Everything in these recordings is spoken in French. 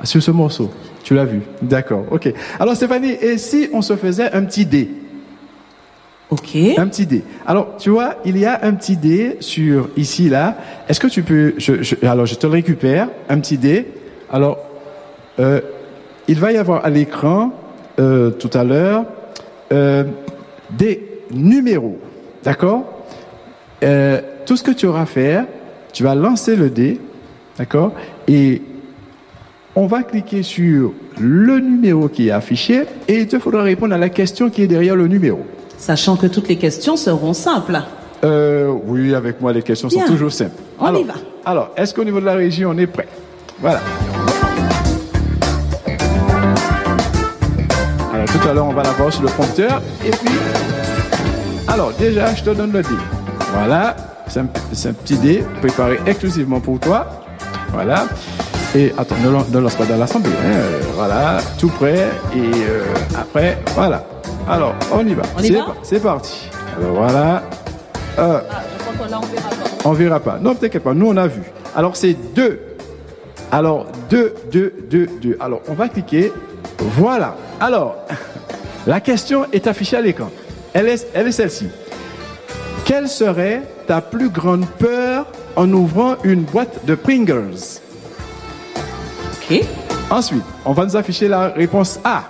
Sur ce morceau. Tu l'as vu. D'accord. OK. Alors, Stéphanie, et si on se faisait un petit dé? OK. Un petit dé. Alors, tu vois, il y a un petit dé sur ici, là. Est-ce que tu peux... alors, je te le récupère. Un petit dé. Alors, il va y avoir à l'écran, tout à l'heure, des numéros. D'accord? Tout ce que tu auras à faire, tu vas lancer le dé. D'accord? Et on va cliquer sur le numéro qui est affiché et il te faudra répondre à la question qui est derrière le numéro. Sachant que toutes les questions seront simples. Oui, avec moi, les questions sont toujours simples. On y va. Alors, est-ce qu'au niveau de la régie, on est prêt? Voilà. Alors, tout à l'heure, on va la voir sur le prompteur. Et puis, alors, déjà, je te donne le dé. Voilà. C'est un petit dé préparé exclusivement pour toi. Voilà. Et attends, ne lance pas dans l'assemblée. Voilà, tout prêt. Et après, voilà. Alors, on y va. C'est parti. Alors voilà. Je crois que là, on verra pas. On verra pas. Non, t'inquiète pas. Nous, on a vu. Alors, c'est 2. Alors, 2. Alors, on va cliquer. Voilà. Alors, la question est affichée à l'écran. Elle est celle-ci. Quelle serait ta plus grande peur en ouvrant une boîte de Pringles? OK. Ensuite, on va nous afficher la réponse A.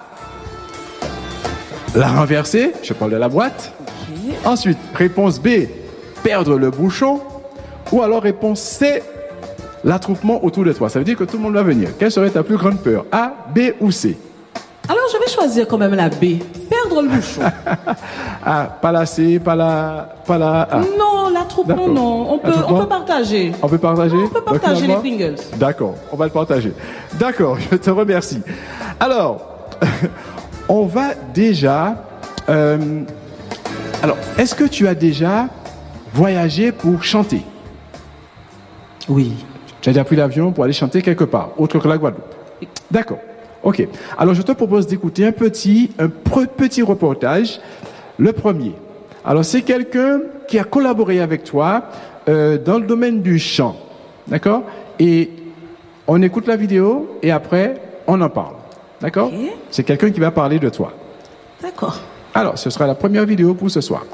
La renverser, je parle de la boîte. Okay. Ensuite, réponse B, perdre le bouchon. Ou alors réponse C, l'attroupement autour de toi. Ça veut dire que tout le monde va venir. Quelle serait ta plus grande peur? A, B ou C? Alors, je vais choisir quand même la B. Perdre le bouchon. Ah, pas la C, pas la A. Non, l'attroupement, non. On peut partager. On peut partager? On peut partager les Pringles. D'accord, on va le partager. D'accord, je te remercie. Alors, on va déjà... alors, est-ce que tu as déjà voyagé pour chanter? Oui. Tu as déjà pris l'avion pour aller chanter quelque part, autre que la Guadeloupe? D'accord. OK. Alors, je te propose d'écouter un petit reportage. Le premier. Alors, c'est quelqu'un qui a collaboré avec toi dans le domaine du chant. D'accord? Et on écoute la vidéo et après, on en parle. D'accord? Okay. C'est quelqu'un qui va parler de toi. D'accord. Alors, ce sera la première vidéo pour ce soir.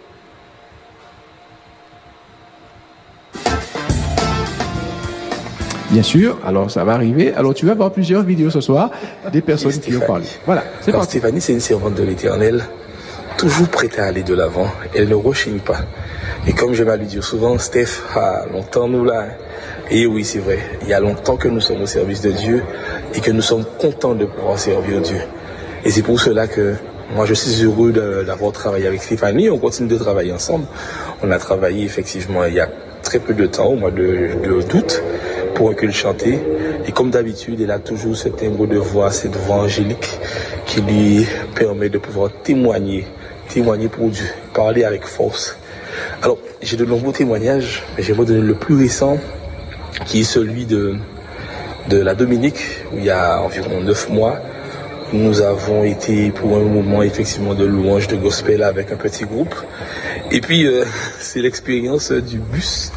Bien sûr, alors ça va arriver. Alors tu vas voir plusieurs vidéos ce soir des personnes qui ont parlé. Voilà, c'est parti. Stéphanie, c'est une servante de l'Éternel, toujours prête à aller de l'avant. Elle ne rechigne pas. Et comme j'aime à lui dire souvent, Steph, longtemps nous là. Et oui, c'est vrai. Il y a longtemps que nous sommes au service de Dieu et que nous sommes contents de pouvoir servir Dieu. Et c'est pour cela que moi, je suis heureux d'avoir travaillé avec Stéphanie. On continue de travailler ensemble. On a travaillé effectivement il y a très peu de temps, au mois d'août, pour un culte chanté. Et comme d'habitude, elle a toujours ce timbre de voix, cette voix angélique qui lui permet de pouvoir témoigner pour Dieu, parler avec force. Alors, j'ai de nombreux témoignages, mais j'aimerais donner le plus récent, qui est celui de la Dominique, où il y a environ 9 mois, nous avons été pour un moment effectivement de louange, de gospel avec un petit groupe. Et puis, c'est l'expérience du bus.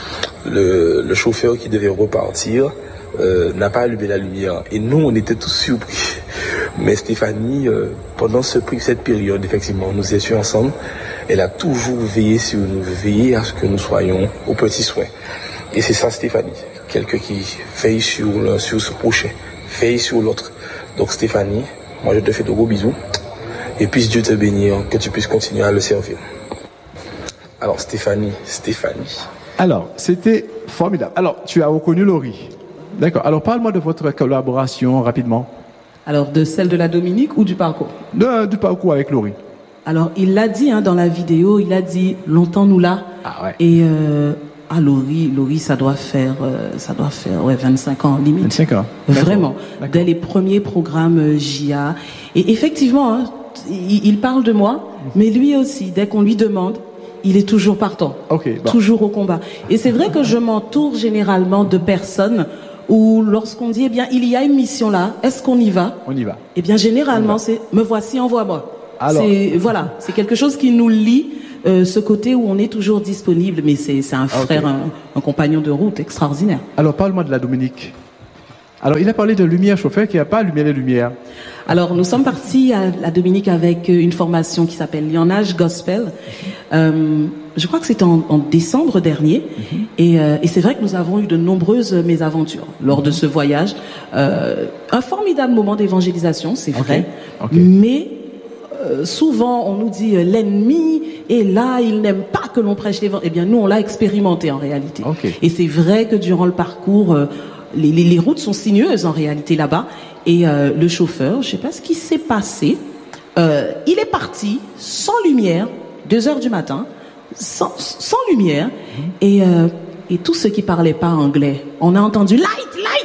Le chauffeur qui devait repartir n'a pas allumé la lumière. Et nous, on était tous surpris. Mais Stéphanie, pendant cette période, effectivement, nous étions ensemble. Elle a toujours veillé sur nous, veillé à ce que nous soyons aux petits soins. Et c'est ça, Stéphanie. Quelqu'un qui veille sur ce prochain, veille sur l'autre. Donc Stéphanie, moi je te fais de gros bisous. Et puisse Dieu te bénir, que tu puisses continuer à le servir. Alors Stéphanie. Alors, c'était formidable. Alors, tu as reconnu Laurie. D'accord. Alors, parle-moi de votre collaboration rapidement. Alors, de celle de la Dominique ou du parcours? Du parcours avec Laurie. Alors, il l'a dit dans la vidéo, il a dit « Longtemps nous là ». Ah ouais. Et Laurie, ça doit faire 25 ans limite. 25 ans. Vraiment. D'accord. Dès les premiers programmes JA. Et effectivement, il parle de moi, mais lui aussi, dès qu'on lui demande, il est toujours partant. Okay, bon. Toujours au combat. Et c'est vrai que je m'entoure généralement de personnes où lorsqu'on dit, eh bien, il y a une mission là, est-ce qu'on y va? On y va. Eh bien, généralement, c'est, me voici, envoie-moi. Alors. C'est quelque chose qui nous lie, ce côté où on est toujours disponible, mais c'est un frère, un compagnon de route extraordinaire. Alors, parle-moi de la Dominique. Alors, il a parlé de lumière chauffeur qui n'a pas allumé les lumières. Alors, nous sommes partis à Dominique avec une formation qui s'appelle Lionnage Gospel. Je crois que c'était en décembre dernier. Et c'est vrai que nous avons eu de nombreuses mésaventures lors de ce voyage. Un formidable moment d'évangélisation, c'est vrai. Mais souvent, on nous dit l'ennemi est là, il n'aime pas que l'on prêche l'évangile. Eh bien, nous, on l'a expérimenté en réalité. Et c'est vrai que durant le parcours, les routes sont sinueuses en réalité là-bas. Et le chauffeur, je sais pas ce qui s'est passé, il est parti sans lumière, 2h du matin, sans lumière, et tous ceux qui parlaient pas anglais, on a entendu light.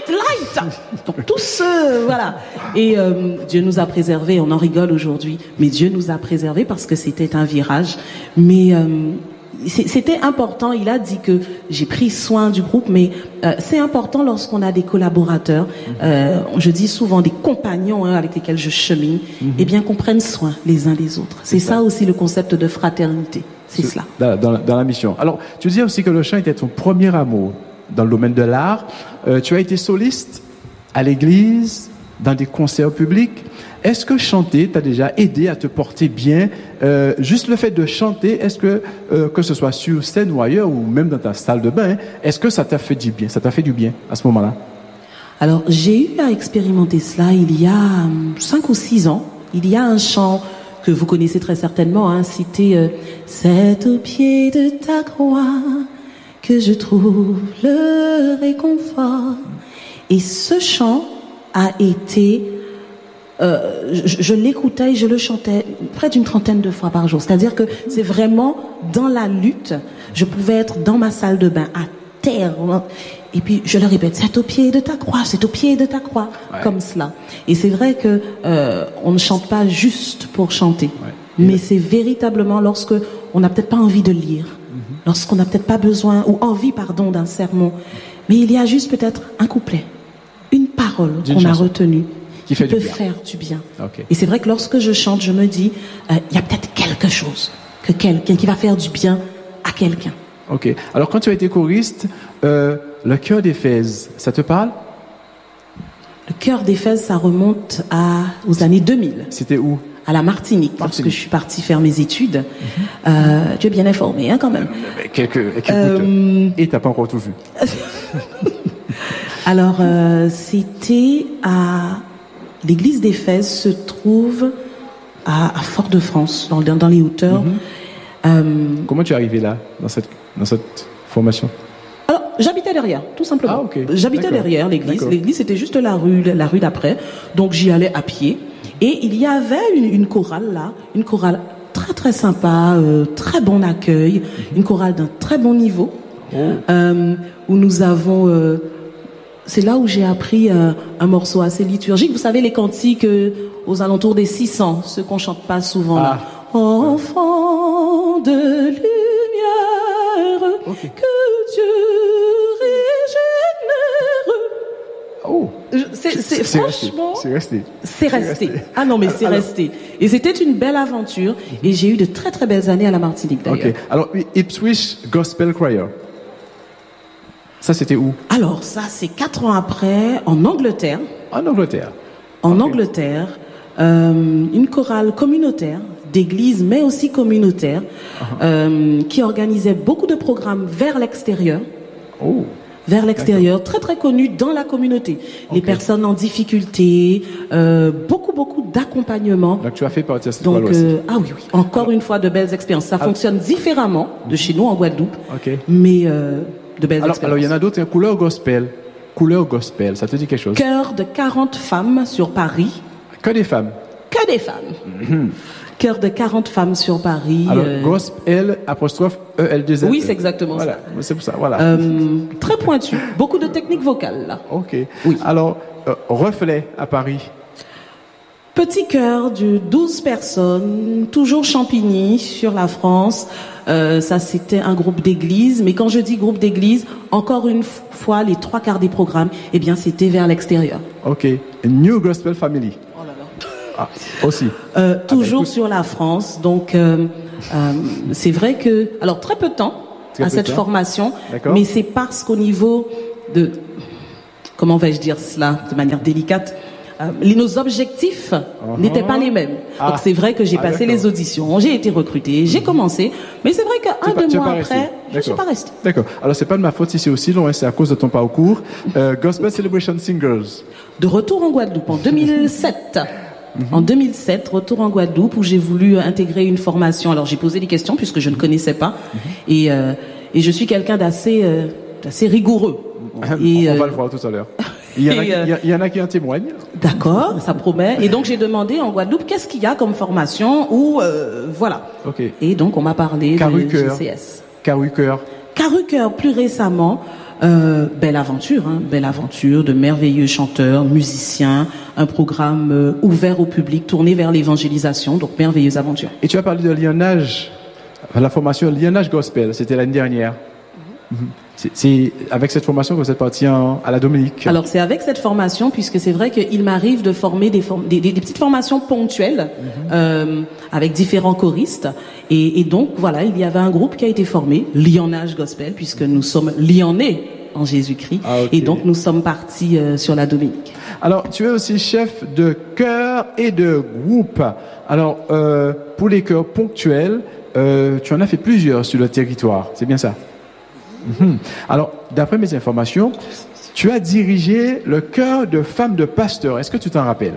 Donc tous voilà. Et Dieu nous a préservés. On en rigole aujourd'hui, mais Dieu nous a préservés parce que c'était un virage. Mais c'était important. Il a dit que j'ai pris soin du groupe, mais c'est important lorsqu'on a des collaborateurs, je dis souvent des compagnons avec lesquels je chemine, et bien qu'on prenne soin les uns des autres. C'est ça aussi le concept de fraternité. C'est cela. Dans la mission. Alors, tu disais aussi que le chant était ton premier amour dans le domaine de l'art. Tu as été soliste à l'église, dans des concerts publics. Est-ce que chanter t'a déjà aidé à te porter bien? Juste le fait de chanter, est-ce que ce soit sur scène ou ailleurs, ou même dans ta salle de bain, est-ce que ça t'a fait du bien? Ça t'a fait du bien à ce moment-là? Alors, j'ai eu à expérimenter cela il y a 5 ou 6 ans. Il y a un chant que vous connaissez très certainement, c'était « C'est au pied de ta croix que je trouve le réconfort ». Et ce chant a été... je l'écoutais et je le chantais près d'une 30aine de fois par jour. C'est-à-dire que c'est vraiment dans la lutte. Je pouvais être dans ma salle de bain, à terre. Et puis je le répète, c'est au pied de ta croix, c'est au pied de ta croix, comme cela. Et c'est vrai que on ne chante pas juste pour chanter, mais c'est véritablement lorsque on n'a peut-être pas envie de lire, lorsqu'on n'a peut-être pas besoin ou envie, d'un sermon, mais il y a juste peut-être un couplet, une parole qu'on a retenue. Qui peut faire du bien. Et c'est vrai que lorsque je chante, je me dis, il y a peut-être quelque chose, quelqu'un qui va faire du bien à quelqu'un. Ok. Alors quand tu as été choriste, le chœur d'Éphèse, ça te parle? Le chœur d'Éphèse, ça remonte aux années 2000. C'était où? À la Martinique, lorsque je suis partie faire mes études. Tu es bien informé, quand même. Et t'as pas encore tout vu. Alors, c'était à... L'église d'Éphèse se trouve à Fort-de-France, dans les hauteurs. Comment tu es arrivé là, dans cette formation? Alors, j'habitais derrière, tout simplement. J'habitais derrière l'église. L'église, c'était juste la rue d'après. Donc, j'y allais à pied. Et il y avait une chorale là, une chorale très très sympa, très bon accueil, une chorale d'un très bon niveau, où nous avons... c'est là où j'ai appris un morceau assez liturgique. Vous savez, les cantiques aux alentours des 600, ceux qu'on chante pas souvent là. Enfant de lumière, que Dieu régénère. Franchement, c'est resté. Ah non, mais c'est resté. Et c'était une belle aventure. Et j'ai eu de très très belles années à la Martinique d'ailleurs. Alors, Ipswich Gospel Choir. Ça, c'était où? Alors, ça, c'est 4 ans après, en Angleterre. En Angleterre? En Angleterre, une chorale communautaire, d'église, mais aussi communautaire, qui organisait beaucoup de programmes vers l'extérieur. Vers l'extérieur, très très connue dans la communauté. Les personnes en difficulté, beaucoup d'accompagnement. Donc tu as fait partie de cette chorale aussi. Oui. Encore une fois, de belles expériences. Ça fonctionne différemment de chez nous en Guadeloupe, mais de belles expériences. Alors il y en a d'autres, couleur gospel. Couleur gospel, ça te dit quelque chose? Chœur de 40 femmes sur Paris. Que des femmes? Que des femmes. Chœur de 40 femmes sur Paris. Alors, gospel, apostrophe, E-L-2-L. Oui, c'est exactement ça. C'est pour ça, voilà. Très pointu. Beaucoup de techniques vocales, là. Ok. Oui. Alors, reflet à Paris. Petit chœur de 12 personnes, toujours Champigny, sur la France. Ça, c'était un groupe d'église. Mais quand je dis groupe d'église, encore une fois, les 3/4 des programmes, eh bien, c'était vers l'extérieur. Ok. New Gospel Family. Aussi. Toujours sur la France. Donc, c'est vrai que... Alors, très peu de temps à cette formation. Mais c'est parce qu'au niveau de... comment vais-je dire cela de manière délicate, nos objectifs n'étaient pas les mêmes. Donc c'est vrai que j'ai passé les auditions, j'ai été recrutée, j'ai commencé, mais c'est vrai deux mois après, je ne suis pas restée. D'accord. Alors c'est pas de ma faute si c'est aussi long, hein, c'est à cause de ton parcours. Gospel Celebration Singers. De retour en Guadeloupe en 2007. En 2007, retour en Guadeloupe où j'ai voulu intégrer une formation. Alors j'ai posé des questions puisque je ne connaissais pas et je suis quelqu'un d'assez rigoureux. On va le voir tout à l'heure. Il y en a qui en témoignent. D'accord, ça promet. Et donc j'ai demandé en Guadeloupe qu'est-ce qu'il y a comme formation ou voilà. Okay. Et donc on m'a parlé de GCS. Carucœur. Carucœur plus récemment. Belle aventure, de merveilleux chanteurs, musiciens, un programme ouvert au public, tourné vers l'évangélisation, donc merveilleuse aventure. Et tu as parlé de Lionnage, la formation Lionnage Gospel, c'était l'année dernière. C'est avec cette formation que vous êtes parti à la Dominique. Alors c'est avec cette formation, puisque c'est vrai qu'il m'arrive de former des petites formations ponctuelles avec différents choristes. Et donc voilà, il y avait un groupe qui a été formé, Lionnage Gospel, puisque nous sommes lyonnais en Jésus-Christ. Okay. Et donc nous sommes partis sur la Dominique. Alors tu es aussi chef de chœur et de groupe. Alors pour les chœurs ponctuels, tu en as fait plusieurs sur le territoire, c'est bien ça? Alors, d'après mes informations, tu as dirigé le chœur de femmes de pasteur. Est-ce que tu t'en rappelles?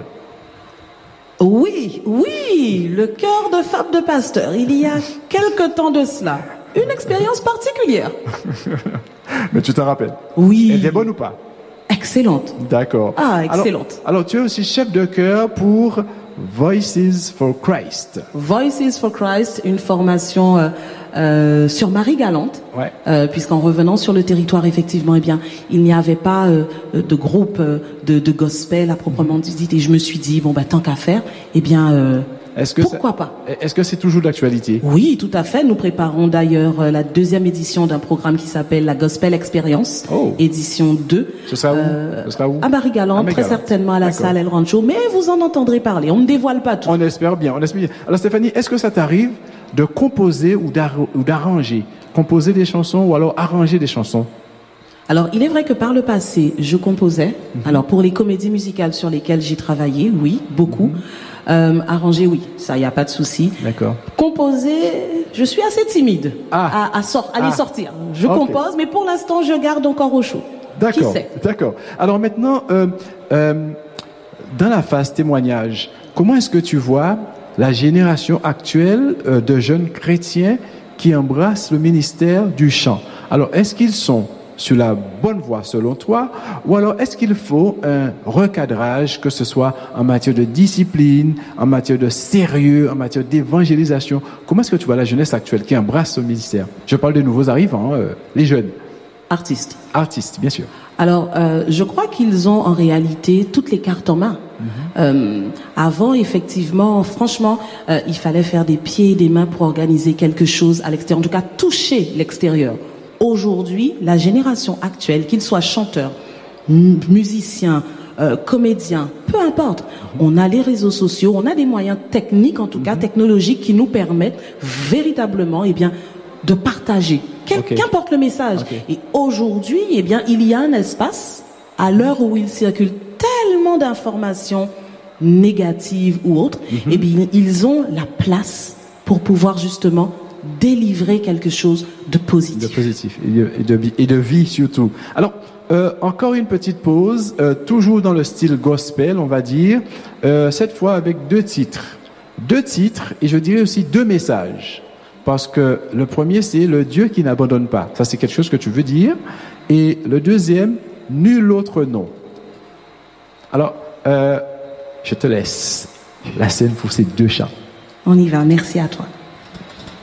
Oui, le chœur de femmes de pasteur. Il y a quelque temps de cela. Une expérience particulière. Mais tu t'en rappelles? Oui. Elle était bonne ou pas? Excellente. D'accord. Ah, excellente. Alors, tu es aussi chef de chœur pour Voices for Christ. Voices for Christ, une formation sur Marie-Galante, puisqu'en revenant sur le territoire, effectivement, eh bien, il n'y avait pas de groupe de gospel à proprement dit, et je me suis dit, tant qu'à faire, eh bien, pourquoi pas? Est-ce que c'est toujours d'actualité? Oui, tout à fait. Nous préparons d'ailleurs la 2e édition d'un programme qui s'appelle la Gospel Experience, édition 2. Ce sera où? À Marie-Galante, très certainement à la salle El Rancho, mais vous en entendrez parler. On ne dévoile pas tout. On espère bien. Alors Stéphanie, est-ce que ça t'arrive de composer ou d'arranger? Composer des chansons ou alors arranger des chansons? Alors, il est vrai que par le passé, je composais. Alors, pour les comédies musicales sur lesquelles j'ai travaillé, oui, beaucoup. Arranger, oui, ça, il n'y a pas de souci. D'accord. Composer, je suis assez timide à les sortir. Je compose, mais pour l'instant, je garde encore au chaud. D'accord. Qui sait? D'accord. Alors maintenant, dans la phase témoignage, comment est-ce que tu vois la génération actuelle de jeunes chrétiens qui embrassent le ministère du chant? Alors, est-ce qu'ils sont sur la bonne voie selon toi, ou alors est-ce qu'il faut un recadrage, que ce soit en matière de discipline, en matière de sérieux, en matière d'évangélisation? Comment est-ce que tu vois la jeunesse actuelle qui embrasse ce ministère? Je parle des nouveaux arrivants, les jeunes. Artistes, bien sûr. Alors, je crois qu'ils ont en réalité toutes les cartes en main. Avant, effectivement, franchement, il fallait faire des pieds et des mains pour organiser quelque chose à l'extérieur, en tout cas toucher l'extérieur. Aujourd'hui, la génération actuelle, qu'ils soient chanteurs, musiciens, comédiens, peu importe, on a les réseaux sociaux, on a des moyens techniques, en tout cas technologiques, qui nous permettent véritablement, de partager, qu'importe le message. Et aujourd'hui, il y a un espace, à l'heure où il circule tellement d'informations négatives ou autres, ils ont la place pour pouvoir justement délivrer quelque chose de positif. De positif et de vie surtout. Alors, encore une petite pause, toujours dans le style gospel, on va dire, cette fois avec 2 titres. 2 titres et je dirais aussi 2 messages. Parce que le premier, c'est le Dieu qui n'abandonne pas. Ça, c'est quelque chose que tu veux dire. Et le deuxième, nul autre nom. Alors, je te laisse la scène pour ces 2 chants. On y va, merci à toi.